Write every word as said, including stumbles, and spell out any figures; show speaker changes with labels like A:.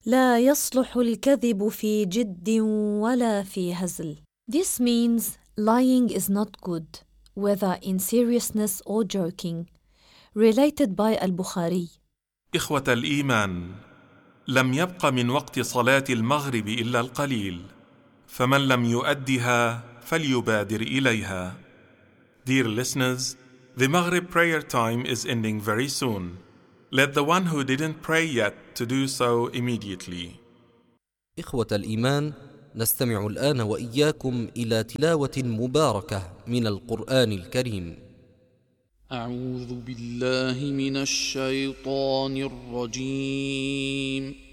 A: لا يصلح الكذب في جد ولا في هزل. This means lying is not good, whether in seriousness or joking. Related by Al-Bukhari.
B: إخوة الإيمان، لم يبق من وقت صلاة المغرب إلا القليل، فمن لم يؤدها فليبادر إليها. Dear listeners, the Maghrib prayer time is ending very soon. Let the one who didn't pray yet to do so immediately.
C: إخوة الإيمان، نستمع الآن وإياكم إلى تلاوة مباركة من القرآن الكريم.
D: أعوذ بالله من الشيطان الرجيم.